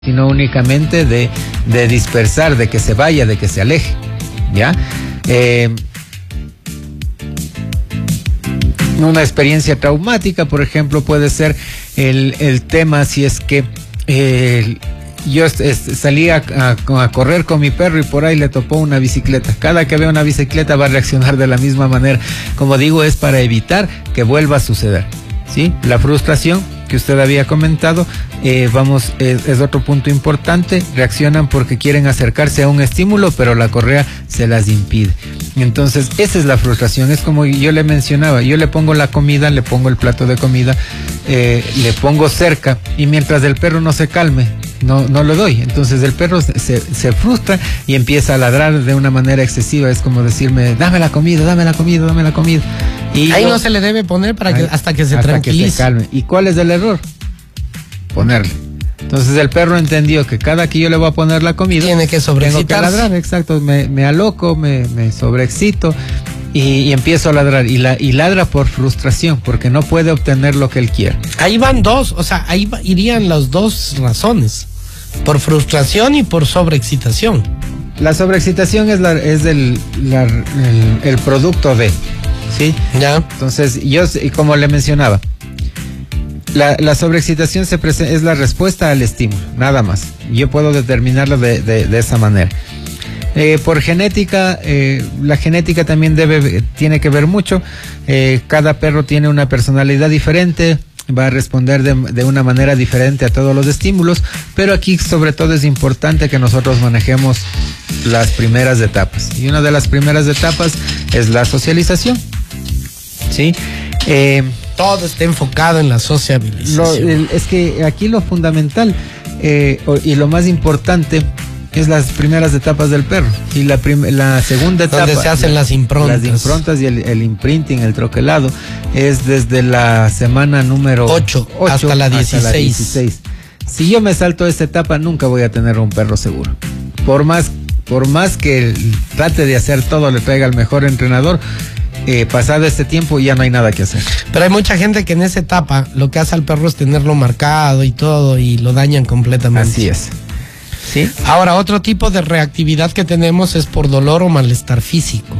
sino únicamente de dispersar, de que se vaya, de que se aleje, ¿ya? Una experiencia traumática, por ejemplo, puede ser el tema si es que yo salía a correr con mi perro y por ahí le topó una bicicleta. Cada que vea una bicicleta va a reaccionar de la misma manera. Como digo, es para evitar que vuelva a suceder, ¿sí? La frustración que usted había comentado, es otro punto importante. Reaccionan porque quieren acercarse a un estímulo, pero la correa se las impide. Entonces, esa es la frustración. Es como yo le mencionaba, yo le pongo la comida, le pongo el plato de comida, le pongo cerca, y mientras el perro no se calme, no lo doy. Entonces el perro se frustra y empieza a ladrar de una manera excesiva. Es como decirme, dame la comida, dame la comida, dame la comida. Y ahí no se le debe poner hasta que se tranquilice. Que se calme. ¿Y cuál es el error? Ponerle. Entonces el perro entendió que cada que yo le voy a poner la comida, tiene que sobreexcitarse. Tengo que ladrar, exacto. Me aloco, me sobreexcito y empiezo a ladrar. Y ladra por frustración, porque no puede obtener lo que él quiere. Ahí van dos, o sea, irían las dos razones. Por frustración y por sobreexcitación. La sobreexcitación es el producto de, ¿sí? Ya. Entonces, yo, como le mencionaba, la sobreexcitación es la respuesta al estímulo, nada más. Yo puedo determinarlo de esa manera. Por genética, la genética también tiene que ver mucho. Cada perro tiene una personalidad diferente, va a responder de una manera diferente a todos los estímulos, pero aquí sobre todo es importante que nosotros manejemos las primeras etapas. Y una de las primeras etapas es la socialización, ¿sí? Todo está enfocado en la socialización. Es que aquí lo fundamental y lo más importante es las primeras etapas del perro. Y la segunda etapa, donde se hacen las improntas. Las improntas y el imprinting, el troquelado, es desde la semana número 8 hasta la 16. Si yo me salto esta etapa, nunca voy a tener un perro seguro. Por más que trate de hacer todo, le traiga al mejor entrenador, pasado este tiempo ya no hay nada que hacer. Pero hay mucha gente que en esa etapa lo que hace al perro es tenerlo marcado y todo, y lo dañan completamente. Así es. ¿Sí? Ahora, otro tipo de reactividad que tenemos es por dolor o malestar físico.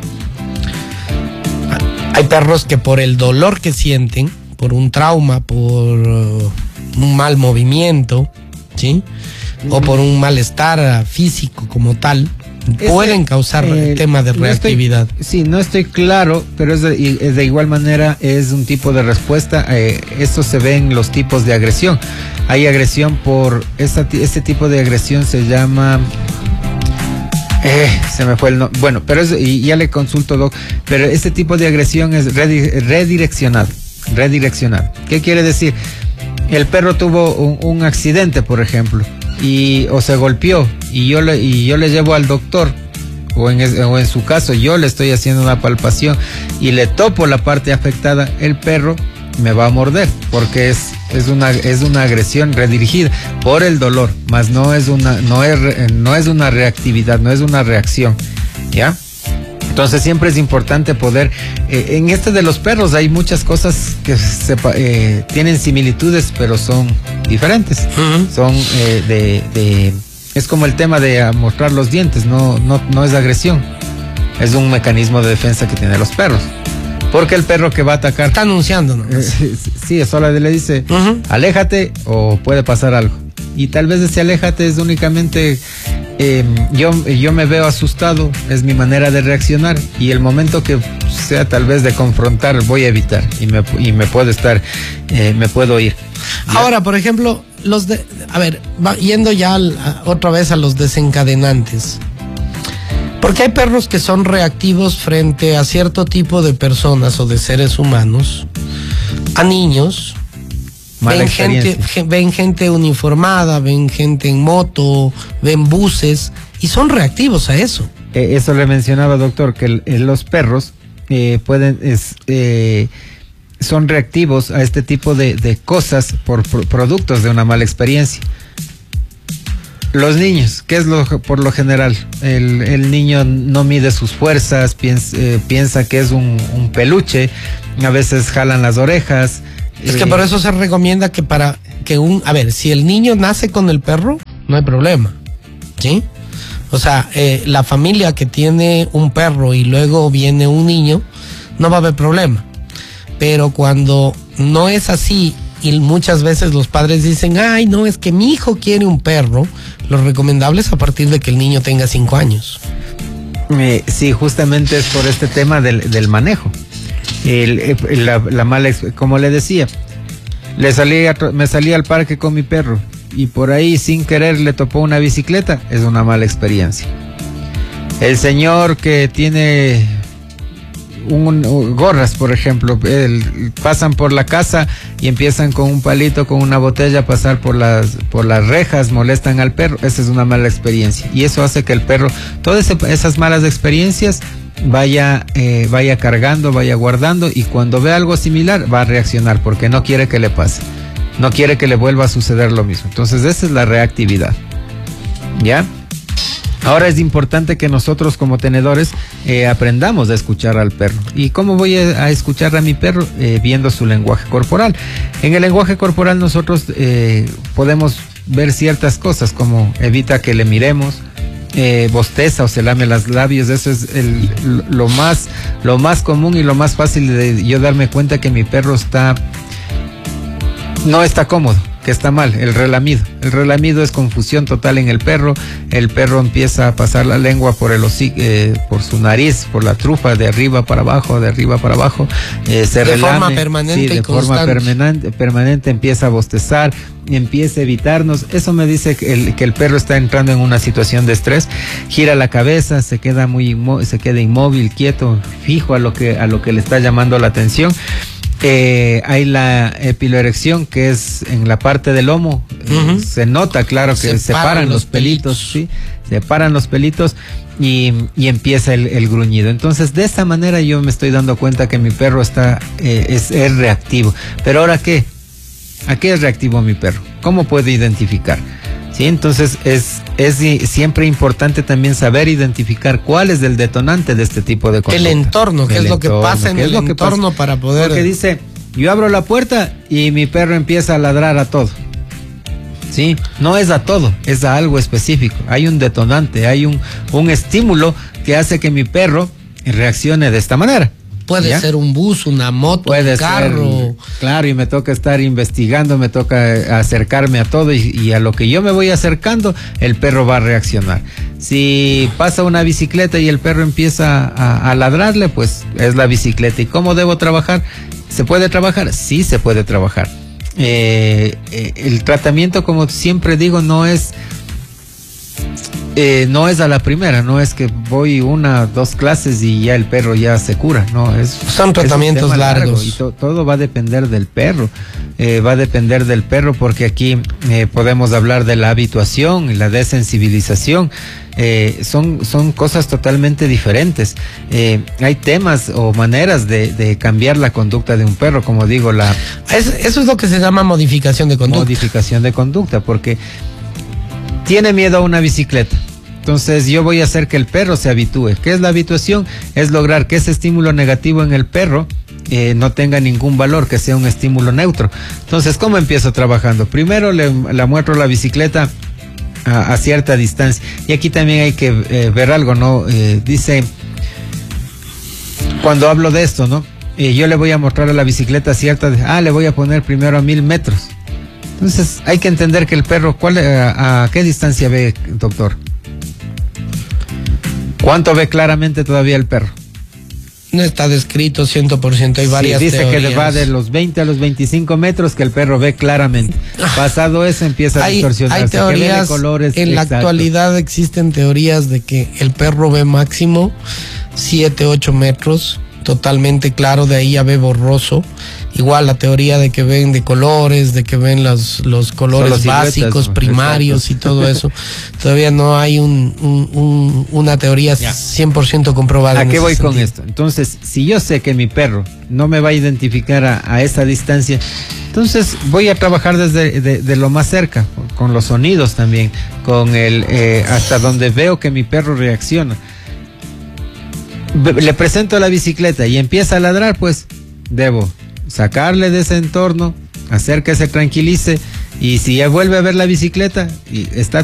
Hay perros que por el dolor que sienten, por un trauma, por un mal movimiento, ¿sí? O por un malestar físico como tal, pueden causar tema de reactividad. No estoy claro, pero es de igual manera es un tipo de respuesta. Esto se ve en los tipos de agresión. Hay agresión por este tipo de agresión se llama se me fue el nombre. Bueno, pero y ya le consulto, Doc, pero este tipo de agresión es redireccionado. ¿Qué quiere decir? El perro tuvo un accidente, por ejemplo, o se golpeó y yo le llevo al doctor, o en su caso yo le estoy haciendo una palpación y le topo la parte afectada, el perro me va a morder porque es una agresión redirigida por el dolor, más no es una reactividad, no es una reacción, ¿ya? Entonces siempre es importante poder, en de los perros hay muchas cosas que tienen similitudes, pero son diferentes. Uh-huh. Son es como el tema de mostrar los dientes, no es agresión, es un mecanismo de defensa que tienen los perros. Porque el perro que va a atacar está anunciando, ¿no? Sí, solo le dice, uh-huh, aléjate o puede pasar algo. Y tal vez ese aléjate es únicamente yo me veo asustado, es mi manera de reaccionar, y el momento que sea tal vez de confrontar voy a evitar y me puedo ir. Ahora, por ejemplo, yendo ya otra vez a los desencadenantes. Porque hay perros que son reactivos frente a cierto tipo de personas o de seres humanos, a niños. Ven gente uniformada, ven gente en moto, ven buses y son reactivos a eso. Eso le mencionaba, doctor, que los perros son reactivos a este tipo de cosas por productos de una mala experiencia. Los niños, ¿qué es por lo general? El niño no mide sus fuerzas, piensa que es un peluche, a veces jalan las orejas, Es que por eso se recomienda que si el niño nace con el perro, no hay problema, ¿sí? O sea, la familia que tiene un perro y luego viene un niño, no va a haber problema. Pero cuando no es así y muchas veces los padres dicen, ay, no, es que mi hijo quiere un perro, lo recomendable es a partir de que el niño tenga 5 años. Sí, justamente es por este tema del manejo. La mala, como le decía, me salí al parque con mi perro y por ahí sin querer le topó una bicicleta, es una mala experiencia. El señor que tiene gorras, por ejemplo, pasan por la casa y empiezan con un palito, con una botella a pasar por las rejas, molestan al perro, esa es una mala experiencia y eso hace que el perro, todas esas malas experiencias vaya cargando, vaya guardando y cuando ve algo similar va a reaccionar porque no quiere que le pase, no quiere que le vuelva a suceder lo mismo. Entonces esa es la reactividad, ¿ya? Ahora es importante que nosotros como tenedores aprendamos a escuchar al perro. ¿Y cómo voy a escuchar a mi perro? Viendo su lenguaje corporal. En el lenguaje corporal nosotros podemos ver ciertas cosas como evita que le miremos, bosteza o se lame los labios. Eso es lo más común y lo más fácil de yo darme cuenta que mi perro no está cómodo, que está mal. El relamido es confusión total en el perro empieza a pasar la lengua por el hocico, por su nariz, por la trufa, de arriba para abajo, se relame, forma permanente, sí, de forma permanente empieza a bostezar, empieza a evitarnos. Eso me dice que el perro está entrando en una situación de estrés, gira la cabeza, se queda inmóvil, quieto, fijo a lo que le está llamando la atención. Hay la epiloerección, que es en la parte del lomo. Se nota, claro, que se paran los pelitos, ¿sí? Se paran los pelitos y empieza el gruñido. Entonces, de esta manera yo me estoy dando cuenta que mi perro es reactivo. Pero ahora, ¿qué? ¿A qué es reactivo mi perro? ¿Cómo puedo identificar? Sí, entonces es siempre importante también saber identificar cuál es el detonante de este tipo de conducta. El entorno, qué es lo que pasa en el entorno para poder... Porque dice, yo abro la puerta y mi perro empieza a ladrar a todo. Sí, no es a todo, es a algo específico. Hay un detonante, hay un estímulo que hace que mi perro reaccione de esta manera. Puede ser un bus, una moto, un carro. Claro, y me toca estar investigando, me toca acercarme a todo y a lo que yo me voy acercando, el perro va a reaccionar. Si pasa una bicicleta y el perro empieza a ladrarle, pues es la bicicleta. ¿Y cómo debo trabajar? ¿Se puede trabajar? Sí, se puede trabajar. El tratamiento, como siempre digo, no es a la primera, no es que voy 1, 2 clases y ya el perro ya se cura, no, son tratamientos largos y todo va a depender del perro, porque aquí podemos hablar de la habituación y la desensibilización. Son cosas totalmente diferentes. Hay temas o maneras de cambiar la conducta de un perro, como digo, eso es lo que se llama modificación de conducta. Modificación de conducta, porque tiene miedo a una bicicleta. Entonces yo voy a hacer que el perro se habitúe. ¿Qué es la habituación? Es lograr que ese estímulo negativo en el perro no tenga ningún valor, que sea un estímulo neutro. Entonces, ¿cómo empiezo trabajando? Primero le muestro la bicicleta a cierta distancia. Y aquí también hay que ver algo, ¿no? Dice, cuando hablo de esto, ¿no? Yo le voy a mostrar a la bicicleta le voy a poner primero a 1000 metros. Entonces hay que entender que el perro, ¿a qué distancia ve, doctor? ¿Cuánto ve claramente todavía el perro? No está descrito 100%, hay varias dice teorías. Que le va de los 20 a los 25 metros que el perro ve claramente. Pasado eso empieza a distorsionarse. Hay teorías, de colores, en la actualidad existen teorías de que el perro ve máximo 7, 8 metros, totalmente claro, de ahí ya ve borroso. Igual la teoría de que ven de colores, de que ven los colores básicos, primarios, exacto, y todo eso. Todavía no hay una teoría 100% comprobada. ¿A qué voy con esto? Entonces, si yo sé que mi perro no me va a identificar a esa distancia, entonces voy a trabajar desde de lo más cerca, con los sonidos también, con hasta donde veo que mi perro reacciona. Le presento la bicicleta y empieza a ladrar, pues debo sacarle de ese entorno, hacer que se tranquilice, y si ya vuelve a ver la bicicleta y está